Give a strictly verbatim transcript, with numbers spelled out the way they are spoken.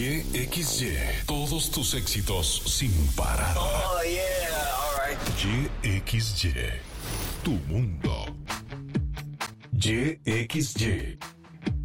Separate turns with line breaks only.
Y X Y. Todos tus éxitos sin parar.
Oh, yeah. All right.
Y X Y. Tu mundo. Y X Y.